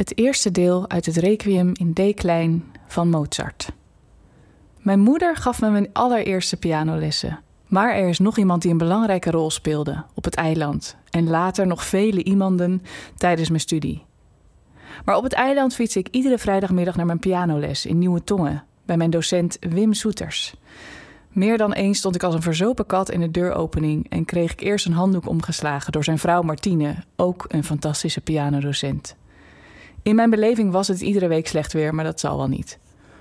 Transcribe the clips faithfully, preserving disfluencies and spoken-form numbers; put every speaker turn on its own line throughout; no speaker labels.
Het eerste deel uit het Requiem in D-klein van Mozart. Mijn moeder gaf me mijn allereerste pianolessen. Maar er is nog iemand die een belangrijke rol speelde op het eiland. En later nog vele iemanden tijdens mijn studie. Maar op het eiland fiets ik iedere vrijdagmiddag naar mijn pianoles in Nieuwe Tongen. Bij mijn docent Wim Soeters. Meer dan eens stond ik als een verzopen kat in de deuropening en kreeg ik eerst een handdoek omgeslagen door zijn vrouw Martine, ook een fantastische pianodocent. In mijn beleving was het iedere week slecht weer, maar dat zal wel niet.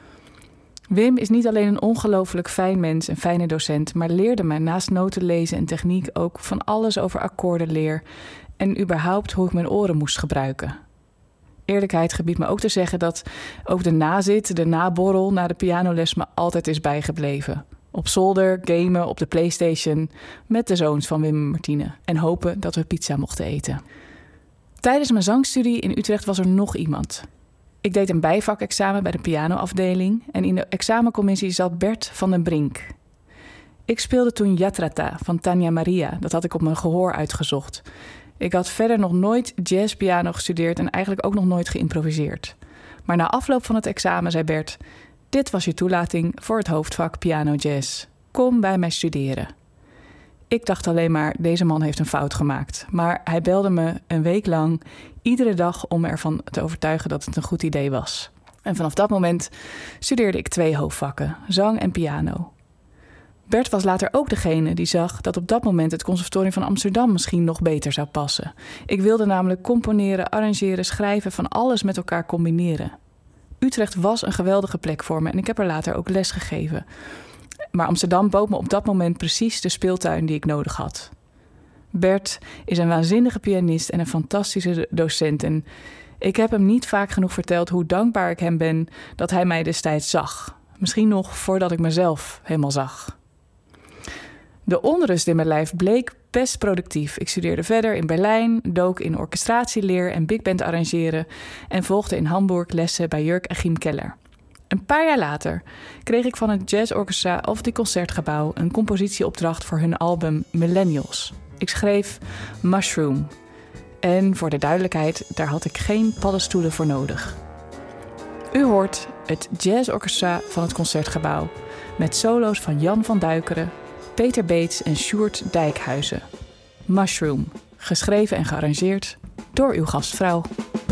Wim is niet alleen een ongelooflijk fijn mens en fijne docent, maar leerde mij naast noten lezen en techniek ook van alles over akkoordenleer en überhaupt hoe ik mijn oren moest gebruiken. Eerlijkheid gebiedt me ook te zeggen dat ook de nazit, de naborrel na de pianoles me altijd is bijgebleven. Op zolder, gamen op de PlayStation met de zoons van Wim en Martine en hopen dat we pizza mochten eten. Tijdens mijn zangstudie in Utrecht was er nog iemand. Ik deed een bijvakexamen bij de pianoafdeling en in de examencommissie zat Bert van den Brink. Ik speelde toen Yatrata van Tania Maria, dat had ik op mijn gehoor uitgezocht. Ik had verder nog nooit jazzpiano gestudeerd en eigenlijk ook nog nooit geïmproviseerd. Maar na afloop van het examen zei Bert: dit was je toelating voor het hoofdvak piano jazz. Kom bij mij studeren. Ik dacht alleen maar, deze man heeft een fout gemaakt. Maar hij belde me een week lang, iedere dag, om me ervan te overtuigen dat het een goed idee was. En vanaf dat moment studeerde ik twee hoofdvakken, zang en piano. Bert was later ook degene die zag dat op dat moment het Conservatorium van Amsterdam misschien nog beter zou passen. Ik wilde namelijk componeren, arrangeren, schrijven, van alles met elkaar combineren. Utrecht was een geweldige plek voor me en ik heb er later ook les gegeven. Maar Amsterdam bood me op dat moment precies de speeltuin die ik nodig had. Bert is een waanzinnige pianist en een fantastische docent. En ik heb hem niet vaak genoeg verteld hoe dankbaar ik hem ben dat hij mij destijds zag. Misschien nog voordat ik mezelf helemaal zag. De onrust in mijn lijf bleek best productief. Ik studeerde verder in Berlijn, dook in orchestratieleer en big band arrangeren en volgde in Hamburg lessen bij Jörg Achim Keller. Een paar jaar later kreeg ik van het Jazz Orchestra of the Concertgebouw een compositieopdracht voor hun album Millennials. Ik schreef Mushroom. En voor de duidelijkheid, daar had ik geen paddenstoelen voor nodig. U hoort het Jazz Orchestra van het Concertgebouw met solo's van Jan van Duikeren, Peter Beets en Sjoerd Dijkhuizen. Mushroom, geschreven en gearrangeerd door uw gastvrouw.